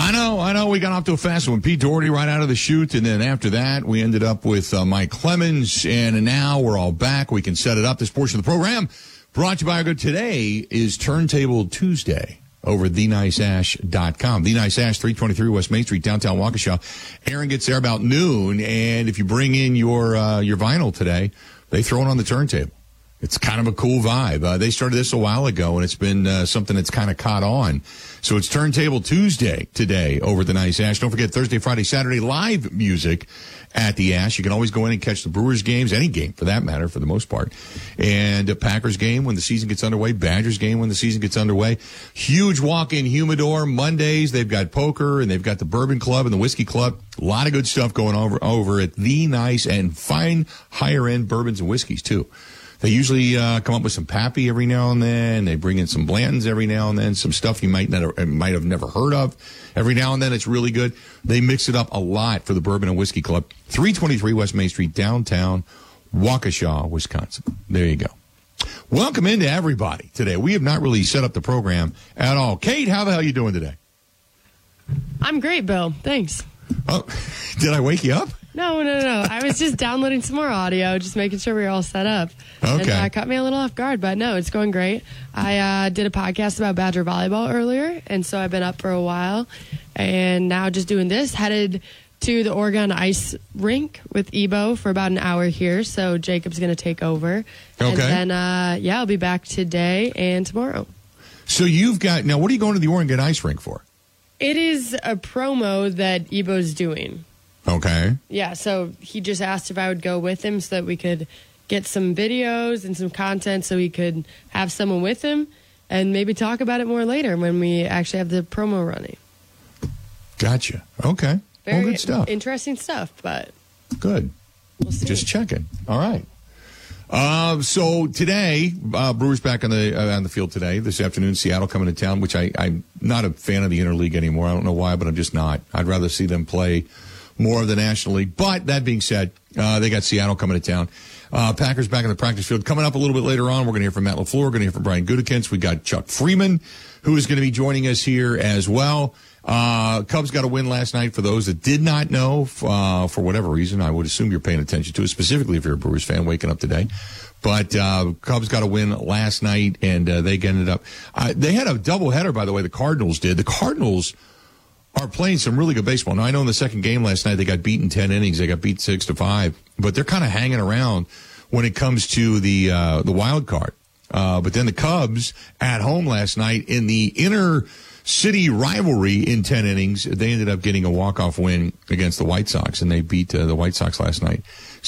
I know. We got off to a fast one. Pete Doherty right out of the chute, and then after that, we ended up with Mike Clemens, and now we're all back. We can set it up. This portion of the program brought to you by our good. Today is Turntable Tuesday over at TheNiceAsh.com. The Nice Ash, 323 West Main Street, downtown Waukesha. Aaron gets there about noon, and if you bring in your vinyl today, they throw it on the turntable. It's kind of a cool vibe. They started this a while ago, and it's been something that's kind of caught on. So it's Turntable Tuesday today over at the Nice Ash. Don't forget Thursday, Friday, Saturday, live music at the Ash. You can always go in and catch the Brewers games, any game for that matter, for the most part. And a Packers game when the season gets underway, Badgers game when the season gets underway. Huge walk-in humidor. Mondays, they've got poker, and they've got the Bourbon Club and the Whiskey Club. A lot of good stuff going over at The Nice, and fine higher-end bourbons and whiskeys, too. They usually come up with some Pappy every now and then. They bring in some Blantons every now and then, some stuff you might have never heard of. Every now and then, it's really good. They mix it up a lot for the Bourbon and Whiskey Club. 323 West Main Street, downtown Waukesha, Wisconsin. There you go. Welcome into everybody today. We have not really set up the program at all. Kate, how the hell are you doing today? I'm great, Bill. Thanks. Oh, did I wake you up? No. I was just downloading some more audio, just making sure we were all set up. Okay. And caught me a little off guard, but no, it's going great. I did a podcast about Badger volleyball earlier, and so I've been up for a while. And now just doing this, headed to the Oregon Ice Rink with Ebo for about an hour here, so Jacob's going to take over. Okay. And then, I'll be back today and tomorrow. So now what are you going to the Oregon Ice Rink for? It is a promo that Ebo's doing. Okay. Yeah, so he just asked if I would go with him so that we could get some videos and some content so we could have someone with him and maybe talk about it more later when we actually have the promo running. Gotcha. Okay. Very good stuff. Interesting stuff, but good. We'll see. Just checking. All right. So today, Brewers back on the field today. This afternoon, Seattle coming to town, which I'm not a fan of the interleague anymore. I don't know why, but I'm just not. I'd rather see them play more of the National League. But that being said, they got Seattle coming to town. Packers back in the practice field. Coming up a little bit later on, we're going to hear from Matt LaFleur. We're going to hear from Brian Gutekunst. We got Chuck Freeman, who is going to be joining us here as well. Cubs got a win last night. For those that did not know, for whatever reason, I would assume you're paying attention to it, specifically if you're a Brewers fan waking up today. But Cubs got a win last night, and they ended up they had a doubleheader, by the way, the Cardinals did. The Cardinals are playing some really good baseball. Now, I know in the second game last night they got beaten 10 innings. They got beat 6-5. But they're kind of hanging around when it comes to the wild card. But then the Cubs at home last night in the inner city rivalry in 10 innings, they ended up getting a walk-off win against the White Sox, and they beat the White Sox last night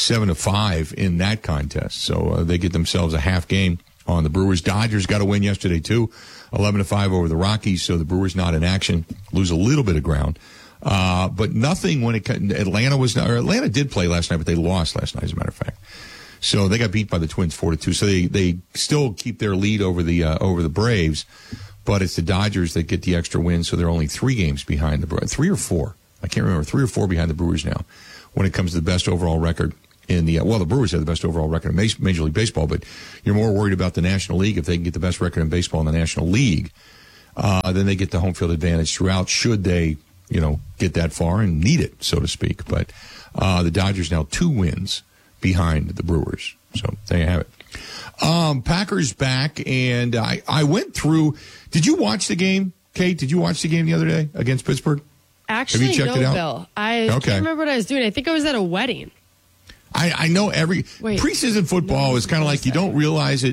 7-5 in that contest. So they get themselves a half game on the Brewers. Dodgers got a win yesterday, too, 11-5 over the Rockies, so the Brewers not in action, lose a little bit of ground. But nothing when Atlanta did play last night, but they lost last night, as a matter of fact. So they got beat by the Twins 4-2. So they still keep their lead over the Braves, but it's the Dodgers that get the extra win, so they're only 3 games behind the Brewers. 3 or 4. I can't remember. 3 or 4 behind the Brewers now when it comes to the best overall record in the the Brewers have the best overall record in Major League Baseball, but you're more worried about the National League. If they can get the best record in baseball in the National League, then they get the home field advantage throughout, should they, get that far and need it, so to speak. But the Dodgers now 2 wins behind the Brewers. So there you have it. Packers back, and I went through. Did you watch the game, Kate? Did you watch the game the other day against Pittsburgh? Actually, have you checked it out? Bill. I can't remember what I was doing. I think I was at a wedding. I know preseason football is kind of like you don't realize it